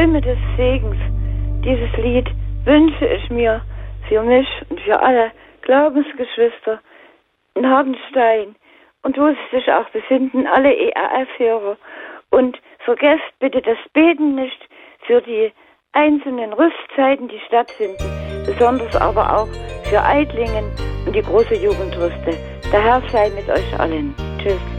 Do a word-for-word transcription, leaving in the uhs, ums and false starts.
Stimme des Segens. Dieses Lied wünsche ich mir für mich und für alle Glaubensgeschwister in Hardenstein und wo sie sich auch befinden, alle E R F-Hörer. Und vergesst bitte das Beten nicht für die einzelnen Rüstzeiten, die stattfinden, besonders aber auch für Eidlingen und die große Jugendrüste. Der Herr sei mit euch allen. Tschüss.